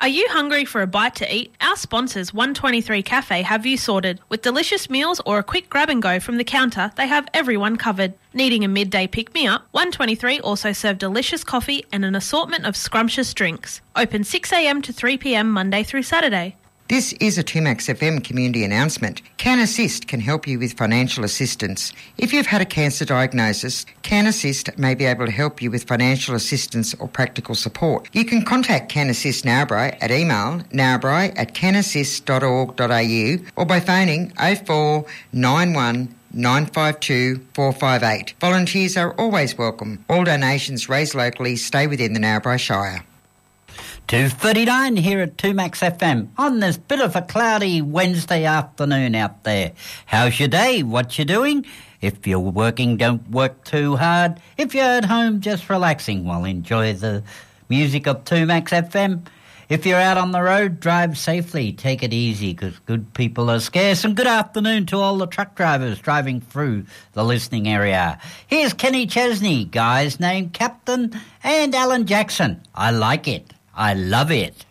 Are you hungry for a bite to eat? Our sponsors, 123 Cafe, have you sorted. With delicious meals or a quick grab and go from the counter, they have everyone covered. Needing a midday pick-me-up? 123 also serve delicious coffee and an assortment of scrumptious drinks. Open 6 a.m. to 3 p.m. Monday through Saturday. This is a 2Max FM community announcement. Can Assist can help you with financial assistance. If you've had a cancer diagnosis, Can Assist may be able to help you with financial assistance or practical support. You can contact Can Assist Narrabri at email narrabri@canassist.org.au or by phoning 0491 952 458. Volunteers are always welcome. All donations raised locally stay within the Narrabri Shire. 2:39 here at 2Max FM on this bit of a cloudy Wednesday afternoon out there. How's your day? What you doing? If you're working, don't work too hard. If you're at home, just relaxing. Well, enjoy the music of 2Max FM. If you're out on the road, drive safely. Take it easy because good people are scarce. And good afternoon to all the truck drivers driving through the listening area. Here's Kenny Chesney, guys named Captain, and Alan Jackson. I like it. I love it.